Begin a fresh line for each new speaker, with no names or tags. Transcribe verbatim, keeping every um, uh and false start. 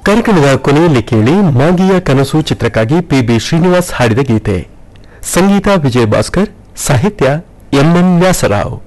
ಕಾರ್ಯಕ್ರಮದ ಕೊನೆಯಲ್ಲಿ ಕೇಳಿ ಮಾಗಿಯ ಕನಸು ಚಿತ್ರಕ್ಕಾಗಿ ಪಿ ಬಿ ಶ್ರೀನಿವಾಸ್ ಹಾಡಿದ ಗೀತೆ. ಸಂಗೀತ ವಿಜಯ ಭಾಸ್ಕರ್, ಸಾಹಿತ್ಯ ಎಂ ಎಂ ವ್ಯಾಸರಾವ್.